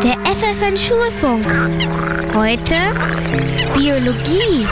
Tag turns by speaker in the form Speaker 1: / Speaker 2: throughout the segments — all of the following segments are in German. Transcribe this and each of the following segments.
Speaker 1: Der FFN Schulfunk. Heute Biologie.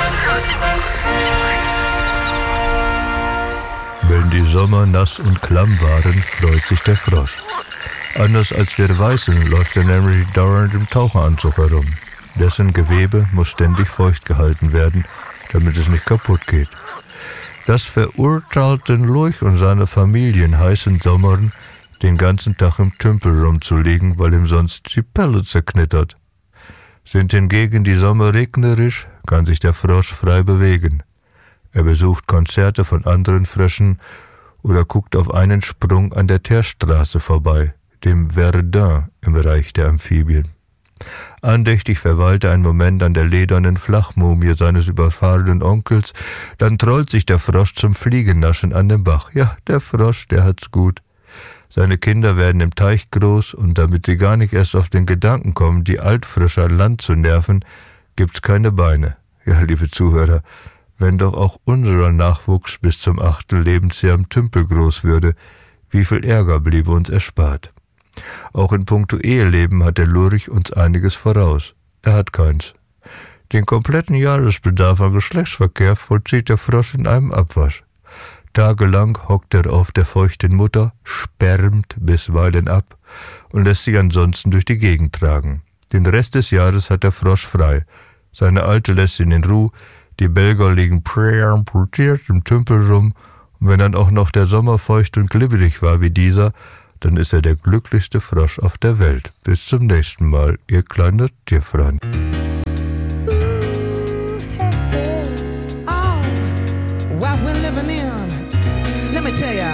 Speaker 2: Wenn die Sommer nass und klamm waren, freut sich der Frosch. Anders als wir Weißen läuft er nämlich dauernd im Taucheranzug herum. Dessen Gewebe muss ständig feucht gehalten werden, damit es nicht kaputt geht. Das verurteilt den Lurch und seine Familie in heißen Sommern, den ganzen Tag im Tümpel rumzulegen, weil ihm sonst die Pelle zerknittert. Sind hingegen die Sommer regnerisch, kann sich der Frosch frei bewegen. Er besucht Konzerte von anderen Fröschen oder guckt auf einen Sprung an der Teerstraße vorbei, dem Verdun im Reich der Amphibien. Andächtig verweilt er einen Moment an der ledernen Flachmumie seines überfahrenen Onkels, dann trollt sich der Frosch zum Fliegennaschen an den Bach. Ja, der Frosch, der hat's gut. Seine Kinder werden im Teich groß und damit sie gar nicht erst auf den Gedanken kommen, die Altfrische an Land zu nerven, gibt's keine Beine. Ja, liebe Zuhörer, wenn doch auch unser Nachwuchs bis zum 8. Lebensjahr im Tümpel groß würde, wie viel Ärger bliebe uns erspart. Auch in puncto Eheleben hat der Lurch uns einiges voraus. Er hat keins. Den kompletten Jahresbedarf an Geschlechtsverkehr vollzieht der Frosch in einem Abwasch. Tagelang hockt er auf der feuchten Mutter, spermt bisweilen ab und lässt sich ansonsten durch die Gegend tragen. Den Rest des Jahres hat der Frosch frei. Seine Alte lässt ihn in Ruhe, die Belger liegen präamputiert im Tümpel rum, und wenn dann auch noch der Sommer feucht und glibberig war wie dieser, dann ist er der glücklichste Frosch auf der Welt. Bis zum nächsten Mal, ihr kleiner Tierfreund.
Speaker 3: What we're living in, let me tell ya.